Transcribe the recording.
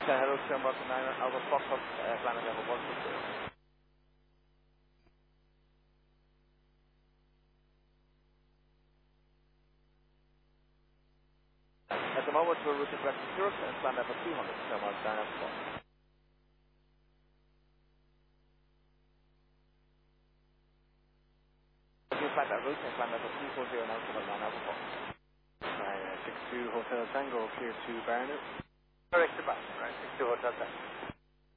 Hello, Skymark 9 Alpha Foxtrot, climate level 160. At the moment, we're routing back to Europe and climb level 200, Skymark 9 Alpha Fox. You flight that route and climb level 240 now, Skymark 9 Alpha Fox. 62 Hotel Tango, clear to Barnet. Correct, right, 62 Hotel Tango.